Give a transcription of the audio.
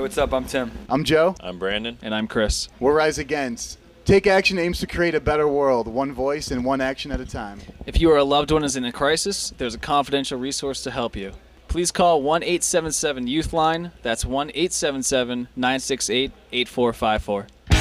what's up? I'm Tim. I'm Joe. I'm Brandon. And I'm Chris. We're Rise Against. Take Action aims to create a better world, one voice and one action at a time. If you or a loved one is in a crisis, there's a confidential resource to help you. Please call 1-877-YOUTH-LINE. That's 1-877-968-8454.